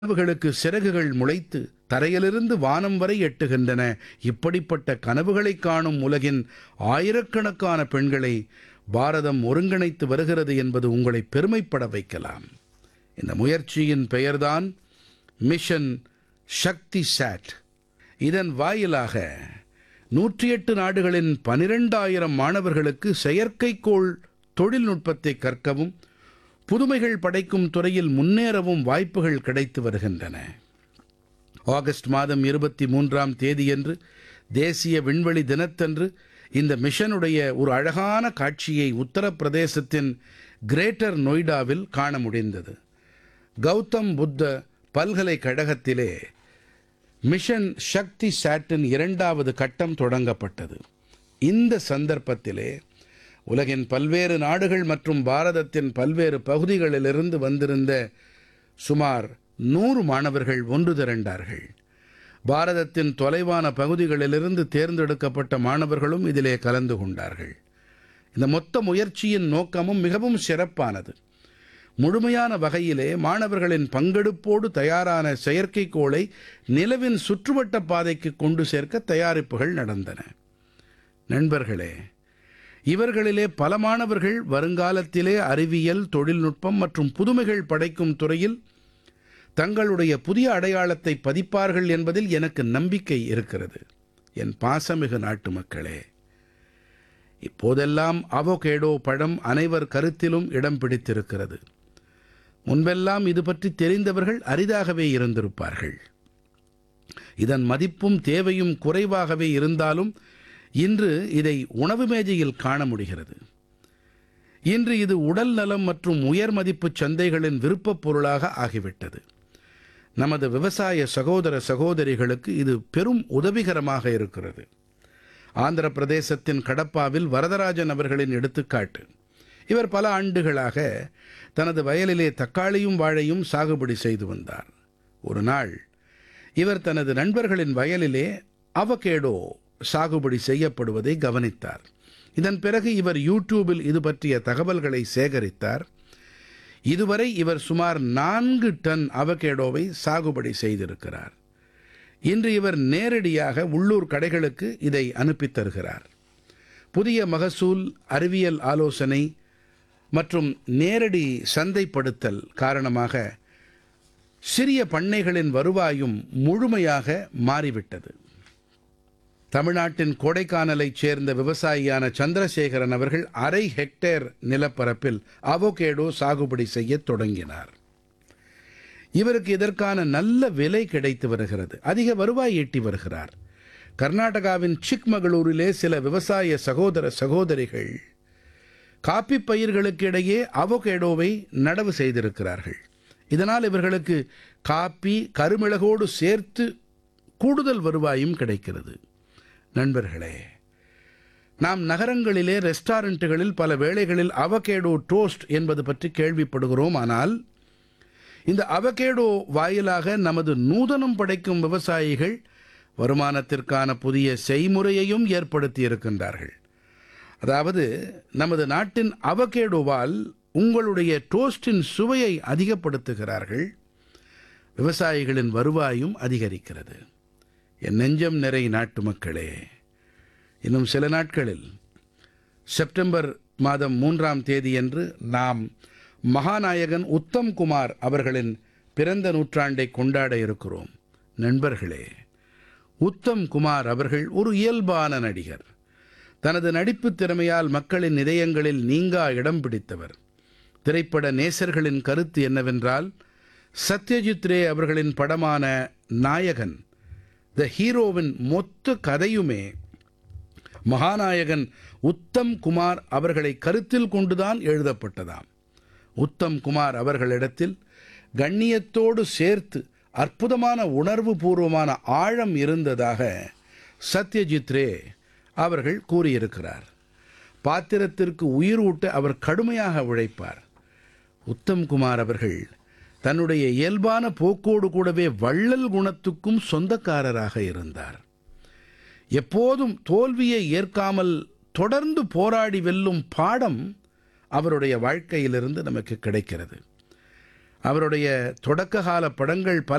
கனவுகளுக்கு சிறகுகள் முளைத்து தரையிலிருந்து வானம் வரை எட்டுகின்றன. இப்படிப்பட்ட கனவுகளைக் காணும் உலகின் ஆயிரக்கணக்கான பெண்களை பாரதம் ஒருங்கிணைத்து வருகிறது என்பது உங்களை பெருமைப்பட வைக்கலாம். இந்த முயற்சியின் பெயர்தான் மிஷன் சக்தி சாட். இதன் வாயிலாக 108 நாடுகளின் 12,000 மாணவர்களுக்கு செயற்கைக்கோள் தொழில்நுட்பத்தை கற்கவும் புதுமைகள் படைக்கும் துறையில் முன்னேறவும் வாய்ப்புகள் கிடைத்து வருகின்றன. ஆகஸ்ட் மாதம் 23ஆம் தேதியன்று தேசிய விண்வெளி தினத்தன்று இந்த மிஷனுடைய ஒரு அழகான காட்சியை உத்தரப்பிரதேசத்தின் கிரேட்டர் நொய்டாவில் காண முடிந்தது. கௌதம் புத்த பல்கலைக்கழகத்திலே மிஷன் சக்தி சாட்டின் 2வது கட்டம் தொடங்கப்பட்டது. இந்த சந்தர்ப்பத்திலே உலகின் பல்வேறு நாடுகள் மற்றும் பாரதத்தின் பல்வேறு பகுதிகளிலிருந்து வந்திருந்த சுமார் 100 மாணவர்கள் ஒன்று திரண்டார்கள். பாரதத்தின் தொலைவான பகுதிகளிலிருந்து தேர்ந்தெடுக்கப்பட்ட மாணவர்களும் இதிலே கலந்து கொண்டார்கள். இந்த மொத்த முயற்சியின் நோக்கமும் மிகவும் சிறப்பானது. முழுமையான வகையிலே மாணவர்களின் பங்கெடுப்போடு தயாரான செயற்கைக்கோளை நிலவின் சுற்றுவட்ட பாதைக்கு கொண்டு சேர்க்க தயாரிப்புகள் நடந்தன. நண்பர்களே, இவர்களிலே பல மாணவர்கள் வருங்காலத்திலே அறிவியல், தொழில்நுட்பம் மற்றும் புதுமைகள் படைக்கும் துறையில் தங்களுடைய புதிய அடையாளத்தை பதிப்பார்கள் என்பதில் எனக்கு நம்பிக்கை இருக்கிறது. என் பாசமிகு நாட்டுமக்களே, இப்போதெல்லாம் அவகேடோ பழம் அனைவர் கருத்திலும் இடம் பிடித்திருக்கிறது. முன்பெல்லாம் இது பற்றி தெரிந்தவர்கள் அரிதாகவே இருந்திருப்பார்கள். இதன் மதிப்பும் தேவையும் குறைவாகவே இருந்தாலும் இன்று இதை உணவு மேஜையில் காண முடிகிறது. இன்று இது உடல் நலம் மற்றும் உயர் மதிப்பு சந்தைகளின் விருப்பப் பொருளாக ஆகிவிட்டது. நமது விவசாய சகோதர சகோதரிகளுக்கு இது பெரும் உதவிகரமாக இருக்கிறது. ஆந்திர பிரதேசத்தின் கடப்பாவில் வரதராஜன் அவர்களின் எடுத்துக்காட்டு. இவர் பல ஆண்டுகளாக தனது வயலிலே தக்காளியும் வாழையும் சாகுபடி செய்து வந்தார். ஒரு நாள் இவர் தனது நண்பர்களின் வயலிலே அவகேடோ சாகுபடி செய்யப்படுவதை கவனித்தார். இதன் பிறகு இவர் யூடியூபில் இது பற்றிய தகவல்களை சேகரித்தார். இதுவரை இவர் சுமார் 4 டன் அவகேடோவை சாகுபடி செய்திருக்கிறார். இன்று இவர் நேரடியாக உள்ளூர் கடைகளுக்கு இதை அனுப்பித் தருகிறார். புதிய மகசூல், அறிவியல் ஆலோசனை மற்றும் நேரடி சந்தைப்படுத்தல் காரணமாக சிறிய பண்ணைகளின் வருவாயும் முழுமையாக மாறிவிட்டது. தமிழ்நாட்டின் கோடைக்கானலைச் சேர்ந்த விவசாயியான சந்திரசேகரன் அவர்கள் 1/2 ஹெக்டேர் நிலப்பரப்பில் அவகேடோ சாகுபடி செய்யத் தொடங்கினார். இவருக்கு இதற்கான நல்ல விலை கிடைத்து வருகிறது. அதிக வருவாய் ஈட்டி வருகிறார். கர்நாடகாவின் சிக்மகளூரிலே சில விவசாய சகோதர சகோதரிகள் காப்பி பயிர்களுக்கு இடையே அவகேடோவை நடவு செய்திருக்கிறார்கள். இதனால் இவர்களுக்கு காப்பி, கருமிளகோடு சேர்த்து கூடுதல் வருவாயும் கிடைக்கிறது. நண்பர்களே, நாம் நகரங்களிலே ரெஸ்டாரண்ட்டுகளில் பல வேளைகளில் அவகேடோ டோஸ்ட் என்பது பற்றி கேள்விப்படுகிறோம். ஆனால் இந்த அவகேடோ வாயிலாக நமது நூதனம் படைக்கும் விவசாயிகள் வருமானத்திற்கான புதிய செய்முறையையும் ஏற்படுத்தி இருக்கின்றார்கள். அதாவது, நமது நாட்டின் அவகேடோவால் உங்களுடைய டோஸ்டின் சுவையை அதிகப்படுத்துகிறார்கள். விவசாயிகளின் வருவாயும் அதிகரிக்கிறது. என் நெஞ்சம் நிறை நாட்டு மக்களே, இன்னும் சில நாட்களில் செப்டம்பர் மாதம் 3ஆம் தேதியன்று நாம் மகாநாயகன் உத்தம் குமார் அவர்களின் பிறந்த நூற்றாண்டை கொண்டாட இருக்கிறோம். நண்பர்களே, உத்தம் குமார் அவர்கள் ஒரு இயல்பான நடிகர். தனது நடிப்புத் திறமையால் மக்களின் இதயங்களில் நீங்கா இடம் பிடித்தவர். திரைப்பட நேசர்களின் கருத்து என்னவென்றால், சத்யஜித் ரே அவர்களின் படமான நாயகன் த ஹீரோவின் மொத்த கதையுமே மகாநாயகன் உத்தம் குமார் அவர்களை கருத்தில் கொண்டுதான் எழுதப்பட்டதாம். உத்தம் குமார் அவர்களிடத்தில் கண்ணியத்தோடு சேர்த்து அற்புதமான உணர்வு பூர்வமான ஆழம் இருந்ததாக சத்யஜித் ரே அவர்கள் கூறியிருக்கிறார். பாத்திரத்திற்கு உயிரூட்ட அவர் கடுமையாக உழைப்பார். உத்தம் குமார் அவர்கள் தன்னுடைய இயல்பான போக்கோடு கூடவே வள்ளல் குணத்துக்கும் சொந்தக்காரராக இருந்தார். எப்போதும் தோல்வியை ஏற்காமல் தொடர்ந்து போராடி வெல்லும் பாடம் அவருடைய வாழ்க்கையிலிருந்து நமக்கு கிடைக்கிறது. அவருடைய தொடக்ககால படங்கள் பல